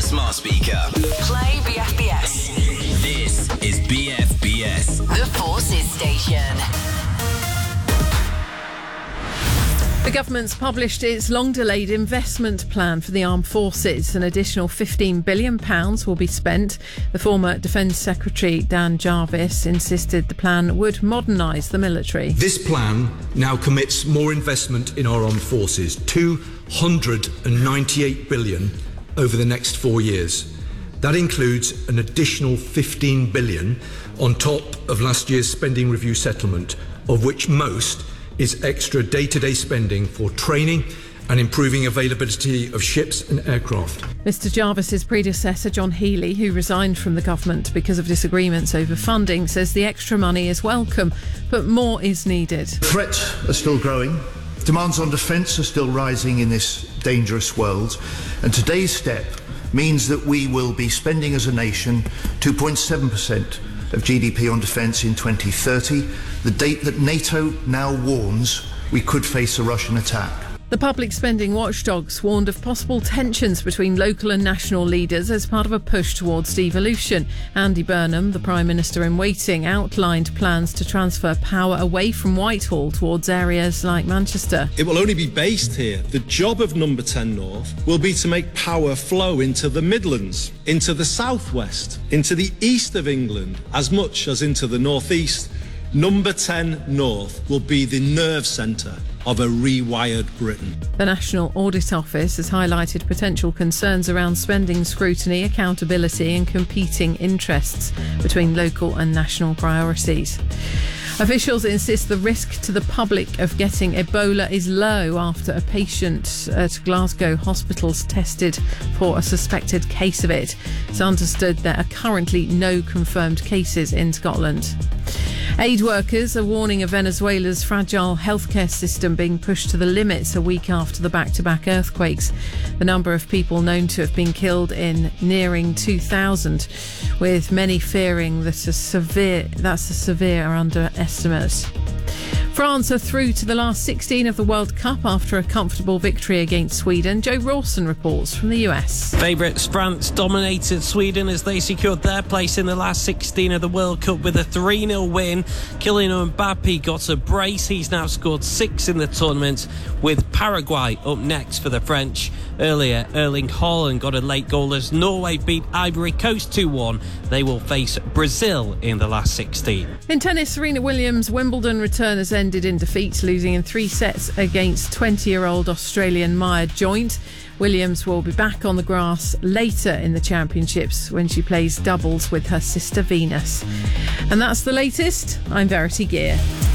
smart speaker. Play BFBS. This is BFBS. The Forces Station. The government's published its long-delayed investment plan for the armed forces. An additional £15 billion will be spent. The former Defence Secretary Dan Jarvis insisted the plan would modernise the military. This plan now commits more investment in our armed forces, £298 billion over the next 4 years. That includes an additional £15 billion on top of last year's spending review settlement, of which most is extra day-to-day spending for training and improving availability of ships and aircraft. Mr Jarvis's predecessor, John Healey, who resigned from the government because of disagreements over funding, says the extra money is welcome, but more is needed. Threats are still growing. Demands on defence are still rising in this dangerous world. And today's step means that we will be spending as a nation 2.7% of GDP on defence in 2030, the date that NATO now warns we could face a Russian attack. The public spending watchdogs warned of possible tensions between local and national leaders as part of a push towards devolution. Andy Burnham, the Prime Minister in waiting, outlined plans to transfer power away from Whitehall towards areas like Manchester. It will only be based here. The job of Number 10 North will be to make power flow into the Midlands, into the southwest, into the east of England, as much as into the northeast. Number 10 North will be the nerve centre of a rewired Britain. The National Audit Office has highlighted potential concerns around spending scrutiny, accountability and competing interests between local and national priorities. Officials insist the risk to the public of getting Ebola is low after a patient at Glasgow hospitals tested for a suspected case of it. It's understood there are currently no confirmed cases in Scotland. Aid workers are warning of Venezuela's fragile healthcare system being pushed to the limits a week after the back-to-back earthquakes. The number of people known to have been killed in nearing 2,000, with many fearing that's a severe underestimate. France are through to the last 16 of the World Cup after a comfortable victory against Sweden. Joe Rawson reports from the US. Favourites France dominated Sweden as they secured their place in the last 16 of the World Cup with a 3-0 win. Kylian Mbappe got a brace. He's now scored 6 in the tournament, with Paraguay up next for the French. Earlier, Erling Haaland got a late goal as Norway beat Ivory Coast 2-1. They will face Brazil in the last 16. In tennis, Serena Williams' Wimbledon return has ended in defeat, losing in 3 sets against 20-year-old Australian Maya Joint. Williams will be back on the grass later in the championships when she plays doubles with her sister Venus. And that's the latest. I'm Verity Gear.